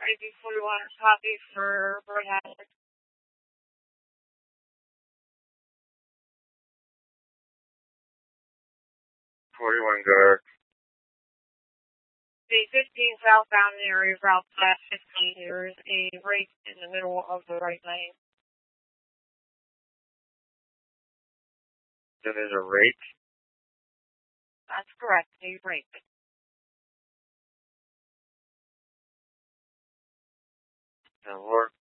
Maybe 41 copy for Bird Hazard. 41 guard. The 15 southbound area route class 15. There is a rake in the middle of the right lane. Then there's a rake? That's correct, a rake. That'll work.